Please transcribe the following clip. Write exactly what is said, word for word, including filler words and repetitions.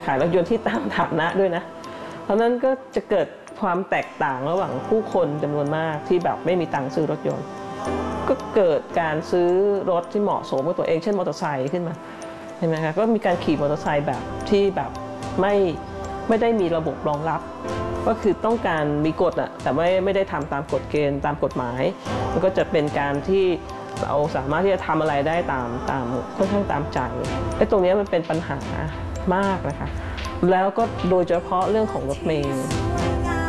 ขายรถยนต์ที่ตามฐานะด้วยนะเพราะนั้นก็จะเกิดความแตกต่างระหว่างผู้คนจำนวนมากที่แบบไม่มีตังค์ซื้อรถยนต์ก็เกิดการซื้อรถที่เหมาะสมกับตัวเองเช่นมอเตอร์ไซค์ขึ้นมาเห็นไหมคะก็มีการขี่มอเตอร์ไซค์แบบที่แบบไม่ไม่ได้มีระบบรองรับก็คือต้องการมีกฎอะแต่ไม่ไม่ได้ทำตามกฎเกณฑ์ตามกฎหมายมันก็จะเป็นการที่เราสามารถที่จะทำอะไรได้ตามตามค่อนข้างตามใจไอ้ตรงนี้มันเป็นปัญหามากนะคะแล้วก็โดยเฉพาะเรื่องของรถเมล์